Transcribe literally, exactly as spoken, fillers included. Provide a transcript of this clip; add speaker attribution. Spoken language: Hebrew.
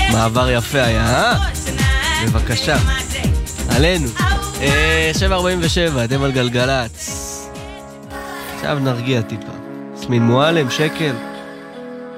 Speaker 1: מעבר יפה היה, אה? בבקשה. עלינו. שבע ארבעים ושבע, אתם על גלגלץ. עכשיו נרגיע טיפה. סמין מועלם, שקל.